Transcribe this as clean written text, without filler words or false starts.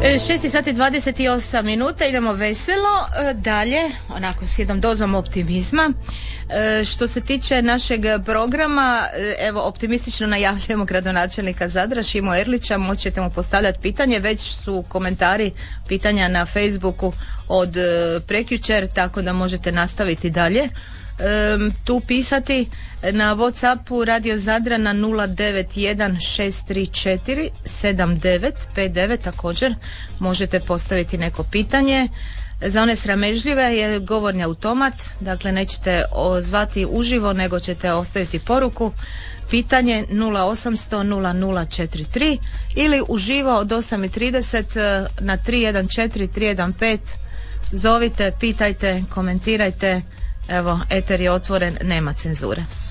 6 sati 28 minuta, idemo veselo dalje, onako s jednom dozom optimizma. Što se tiče našeg programa, evo optimistično najavljujemo gradonačelnika Zadra Šimo Erlića, moćete mu postavljati pitanje, već su komentari pitanja na Facebooku od prekjučer, tako da možete nastaviti dalje tu pisati na Whatsappu Radio Zadra na 0916347959, također možete postaviti neko pitanje. Za one sramežljive je govorni automat, dakle nećete zvati uživo nego ćete ostaviti poruku, pitanje 0800 0043 ili uživo od 8:30 na 314315. Zovite, pitajte, komentirajte. Evo, eter je otvoren, nema cenzure.